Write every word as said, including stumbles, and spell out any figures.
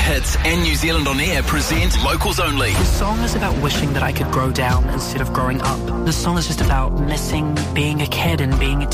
Hits and New Zealand On Air present Locals Only. The song is about wishing that I could grow down instead of growing up. The song is just about missing being a kid and being a